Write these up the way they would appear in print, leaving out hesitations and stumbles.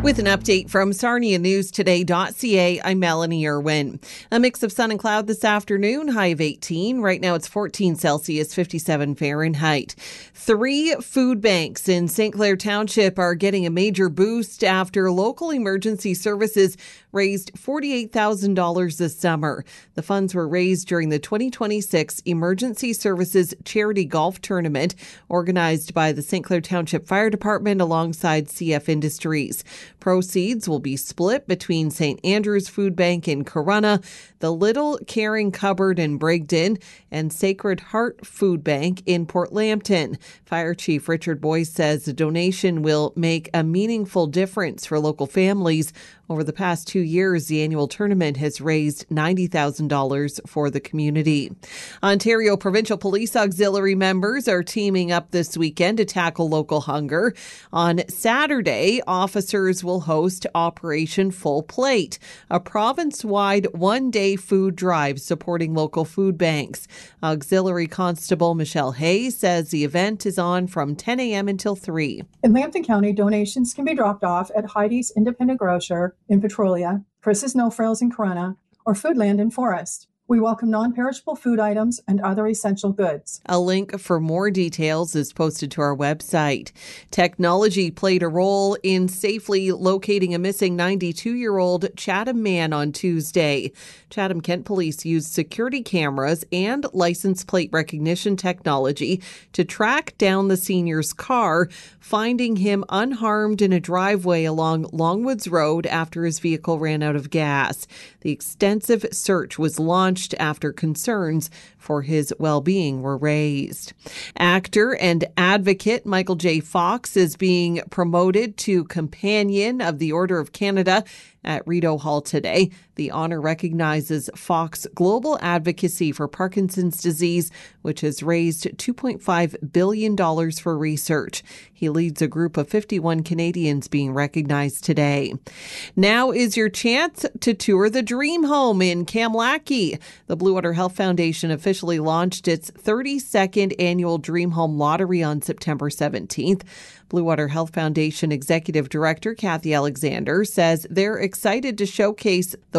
With an update from SarniaNewsToday.ca, I'm Melanie Irwin. A mix of sun and cloud this afternoon, high of 18. Right now it's 14 Celsius, 57 Fahrenheit. 3 food banks in St. Clair Township are getting a major boost after local emergency services raised $48,000 this summer. The funds were raised during the 2026 Emergency Services Charity Golf Tournament organized by the St. Clair Township Fire Department alongside CF Industries. Proceeds will be split between St. Andrew's Food Bank in Corunna, the Little Caring Cupboard in Brigden, and Sacred Heart Food Bank in Port Lambton. Fire Chief Richard Boyce says the donation will make a meaningful difference for local families. Over the past 2 years, the annual tournament has raised $90,000 for the community. Ontario Provincial Police Auxiliary members are teaming up this weekend to tackle local hunger. On Saturday, officers will host Operation Full Plate, a province-wide one-day food drive supporting local food banks. Auxiliary Constable Michelle Hay says the event is on from 10 a.m. until 3. In Lambton County, donations can be dropped off at Heidi's Independent Grocer in Petrolia, Chris's No Frills in Corunna, or Foodland in Forest. We welcome non-perishable food items and other essential goods. A link for more details is posted to our website. Technology played a role in safely locating a missing 92-year-old Chatham man on Tuesday. Chatham Kent Police used security cameras and license plate recognition technology to track down the senior's car, finding him unharmed in a driveway along Longwoods Road after his vehicle ran out of gas. The extensive search was launched after concerns for his well-being were raised. Actor and advocate Michael J. Fox is being promoted to Companion of the Order of Canada at Rideau Hall today. The honor recognizes Fox's global advocacy for Parkinson's disease, which has raised $2.5 billion for research. He leads a group of 51 Canadians being recognized today. Now is your chance to tour the Dream Home in Kamlaki. The Blue Water Health Foundation officially launched its 32nd annual Dream Home Lottery on September 17th. Blue Water Health Foundation Executive Director Kathy Alexander says they're excited to showcase the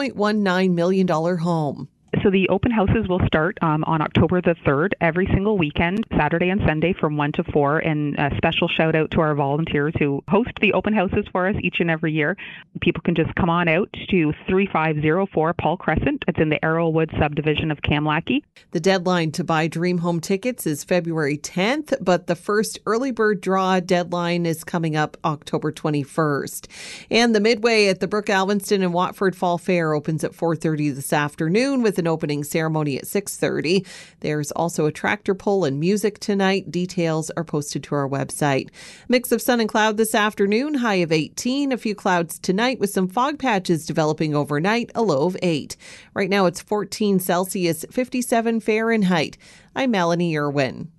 $1.19 million home. So the open houses will start on October the 3rd, every single weekend, Saturday and Sunday from 1 to 4. And a special shout out to our volunteers who host the open houses for us each and every year. People can just come on out to 3504 Paul Crescent. It's in the Arrowwood subdivision of Kamlaki. The deadline to buy Dream Home tickets is February 10th, but the first early bird draw deadline is coming up October 21st. And the Midway at the Brook Alvinston and Watford Fall Fair opens at 4:30 this afternoon with an opening ceremony at 6:30. There's also a tractor pull and music tonight. Details are posted to our website. Mix of sun and cloud this afternoon, high of 18. A few clouds tonight with some fog patches developing overnight, a low of 8. Right now it's 14 Celsius, 57 Fahrenheit. I'm Melanie Irwin.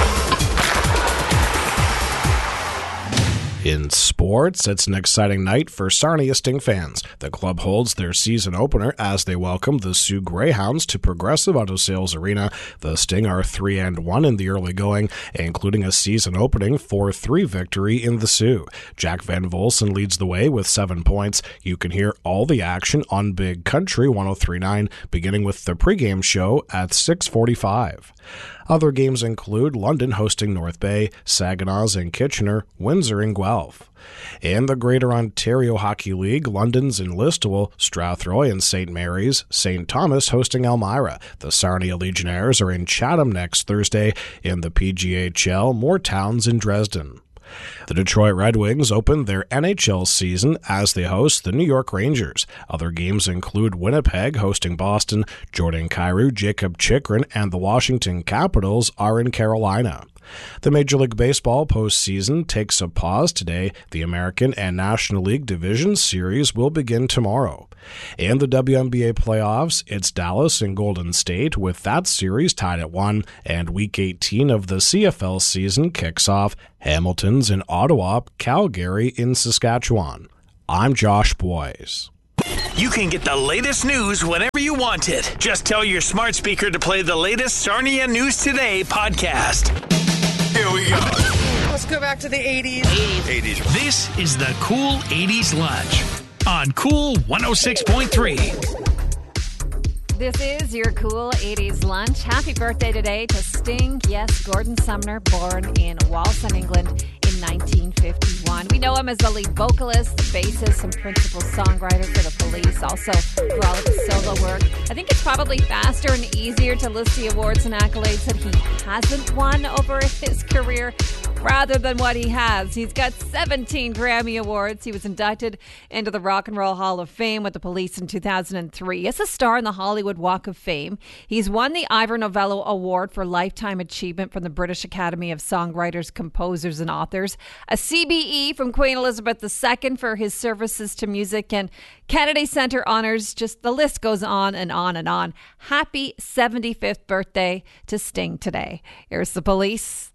In sports, it's an exciting night for Sarnia Sting fans. The club holds their season opener as they welcome the Sioux Greyhounds to Progressive Auto Sales Arena. The Sting are 3-1 in the early going, including a season opening 4-3 victory in the Sioux. Jack Van Volsen leads the way with 7 points. You can hear all the action on Big Country 103.9, beginning with the pregame show at 6:45. Other games include London hosting North Bay, Saginaw's in Kitchener, Windsor in Guelph. In the Greater Ontario Hockey League, London's in Listowel, Strathroy and St. Mary's, St. Thomas hosting Elmira. The Sarnia Legionnaires are in Chatham next Thursday. In the PGHL, Moortowns in Dresden. The Detroit Red Wings open their NHL season as they host the New York Rangers. Other games include Winnipeg hosting Boston, Jordan Kyrou, Jacob Chychrun, and the Washington Capitals are in Carolina. The Major League Baseball postseason takes a pause today. The American and National League Division Series will begin tomorrow. In the WNBA playoffs, it's Dallas and Golden State, with that series tied at 1, and Week 18 of the CFL season kicks off. Hamilton's in Ottawa, Calgary in Saskatchewan. I'm Josh Boyes. You can get the latest news whenever you want it. Just tell your smart speaker to play the latest Sarnia News Today podcast. Here we go. Let's go back to the 80s. 80s. This is the Cool 80s Lunch on Cool 106.3. This is your Cool 80s Lunch. Happy birthday today to Sting. Yes, Gordon Sumner, born in Walsall, England in 1951. We know him as the lead vocalist, the bassist, and principal songwriter for the Police, also for all of his solo work. I think it's probably faster and easier to list the awards and accolades that he hasn't won over his career rather than what he has. He's got 17 Grammy Awards. He was inducted into the Rock and Roll Hall of Fame with the Police in 2003. As a star in the Hollywood Walk of Fame, he's won the Ivor Novello Award for Lifetime Achievement from the British Academy of Songwriters, Composers and Authors, a CBE from Queen Elizabeth II for his services to music, and Kennedy Center honors. Just the list goes on and on and on. Happy 75th birthday to Sting today. Here's the Police.